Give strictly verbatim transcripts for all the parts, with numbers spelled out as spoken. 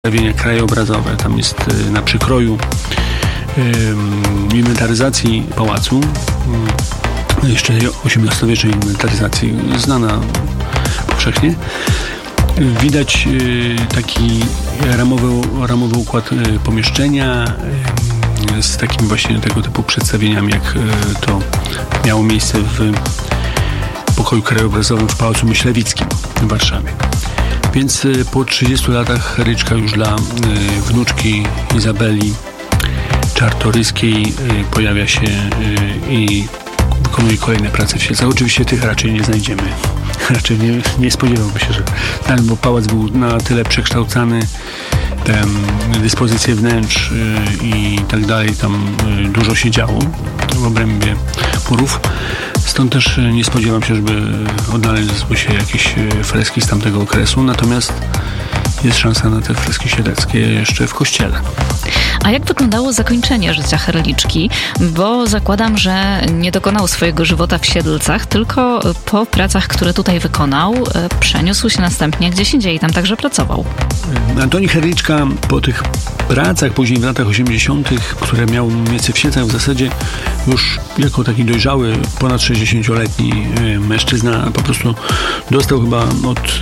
Przedstawienia krajobrazowe. Tam jest na przekroju inwentaryzacji pałacu, jeszcze osiemnastowiecznej inwentaryzacji, znana powszechnie. Widać taki ramowy, ramowy układ pomieszczenia z takimi właśnie tego typu przedstawieniami, jak to miało miejsce w pokoju krajobrazowym w Pałacu Myślewickim w Warszawie. Więc po trzydziestu latach Herliczka już dla wnuczki Izabeli Czartoryskiej pojawia się i wykonuje kolejne prace w Siedlcach. Oczywiście tych raczej nie znajdziemy. Raczej nie, nie spodziewałbym się, że tak, bo pałac był na tyle przekształcany, te dyspozycje wnętrz i tak dalej, tam dużo się działo w obrębie murów. Stąd też nie spodziewam się, żeby odnalazły się jakieś freski z tamtego okresu, natomiast jest szansa na te freski siedleckie jeszcze w kościele. A jak wyglądało zakończenie życia Herliczki? Bo zakładam, że nie dokonał swojego żywota w Siedlcach, tylko po pracach, które tutaj wykonał, przeniósł się następnie gdzieś indziej i tam także pracował. Antoni Herliczka po tych pracach później w latach osiemdziesiątych, które miały miejsce w Siedlcach, w zasadzie już jako taki dojrzały, ponad sześćdziesięcioletni mężczyzna po prostu dostał chyba od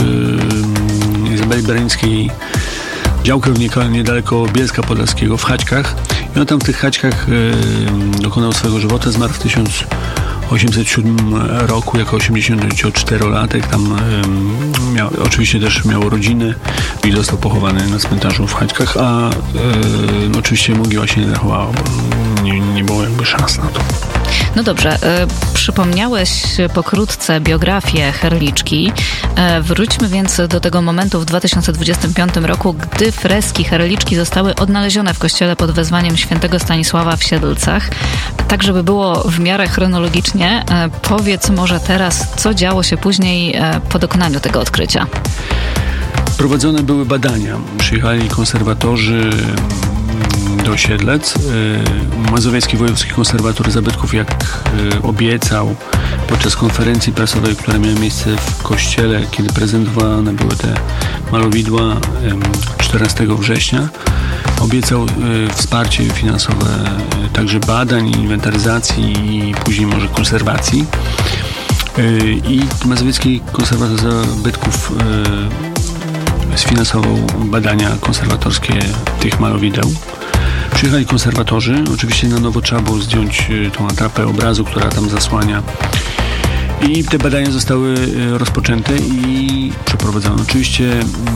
yy, Izabeli Bereńskiej działkę niedaleko Bielska Podlaskiego w Chaćkach i on tam w tych Chaćkach yy, dokonał swojego żywota, zmarł w tysiąc osiemset siódmym roku jako osiemdziesięcioczterolatek. Tam yy, miał, oczywiście też miał rodzinę i został pochowany na cmentarzu w Chaćkach, a yy, no, oczywiście mogiła się nie zachowała, bo nie, nie było jakby szans na to. No dobrze, y, przypomniałeś pokrótce biografię Herliczki. Y, wróćmy więc do tego momentu w dwa tysiące dwudziestym piątym roku, gdy freski Herliczki zostały odnalezione w kościele pod wezwaniem świętego Stanisława w Siedlcach. Tak, żeby było w miarę chronologicznie, y, powiedz może teraz, co działo się później y, po dokonaniu tego odkrycia. Prowadzone były badania. Przyjechali konserwatorzy do Siedlec. Mazowiecki Wojewódzki Konserwator Zabytków, jak obiecał podczas konferencji prasowej, która miała miejsce w kościele, kiedy prezentowane były te malowidła czternastego września, obiecał wsparcie finansowe także badań, inwentaryzacji i później może konserwacji. I Mazowiecki Konserwator Zabytków sfinansował badania konserwatorskie tych malowideł. Przyjechali konserwatorzy. Oczywiście na nowo trzeba było zdjąć tą atrapę obrazu, która tam zasłania. I te badania zostały rozpoczęte i przeprowadzone. Oczywiście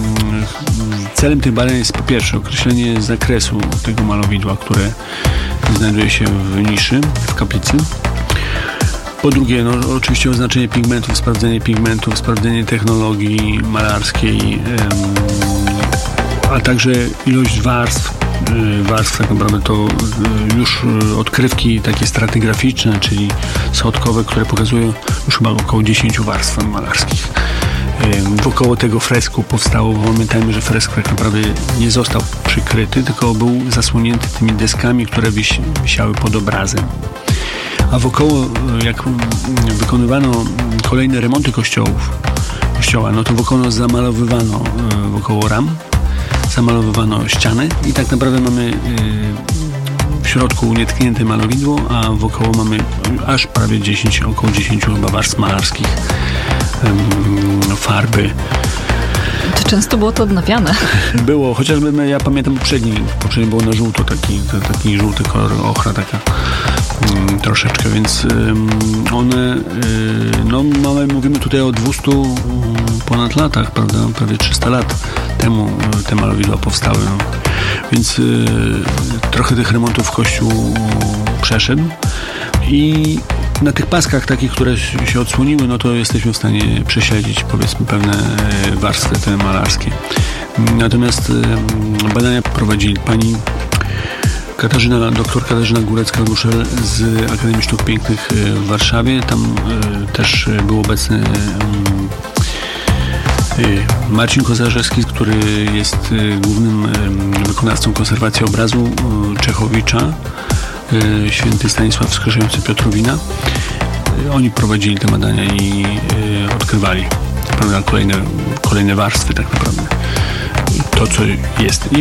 celem tych badań jest po pierwsze określenie zakresu tego malowidła, które znajduje się w niszy, w kaplicy. Po drugie, no, oczywiście oznaczenie pigmentów, sprawdzenie pigmentów, sprawdzenie technologii malarskiej, a także ilość warstw, warstw tak naprawdę to już odkrywki takie stratygraficzne, czyli schodkowe, które pokazują już chyba około dziesięciu warstw malarskich. Wokoło tego fresku powstało, bo pamiętajmy, że fresk tak naprawdę nie został przykryty, tylko był zasłonięty tymi deskami, które wisi, wisiały pod obrazem. A wokoło, jak wykonywano kolejne remonty kościołów, kościoła, no to wokoło zamalowywano wokoło ram, zamalowywano ściany i tak naprawdę mamy w środku nietknięte malowidło, a wokoło mamy aż prawie dziesięć, około dziesięciu chyba warstw malarskich, farby. To często było to odnawiane. Było, chociażby ja pamiętam poprzedni, poprzedni było na żółto, taki, taki żółty kolor, ochra taka um, troszeczkę, więc um, one, y, no mamy, mówimy tutaj o dwustu ponad latach, prawda, prawie trzysta lat temu te malowidła powstały, no. Więc y, trochę tych remontów Kościół przeszedł i na tych paskach takich, które się odsłoniły, no to jesteśmy w stanie prześledzić, powiedzmy, pewne warstwy te malarskie. Natomiast badania prowadzili pani Katarzyna, doktor Katarzyna Górecka-Guszel z Akademii Sztuk Pięknych w Warszawie. Tam też był obecny Marcin Kozarzewski, który jest głównym wykonawcą konserwacji obrazu Czechowicza, święty Stanisław Wskrzeszający Piotrowina. Oni prowadzili te badania i odkrywali, prawda, kolejne, kolejne warstwy tak naprawdę. to, co jest. I